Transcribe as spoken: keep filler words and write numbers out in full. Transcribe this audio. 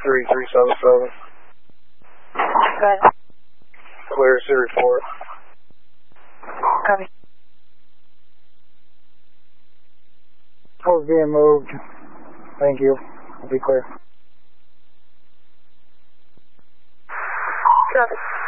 three three seven seven. Go ahead. Clear, Siri four. Copy. Four's being moved. Thank you. I'll be clear. Copy.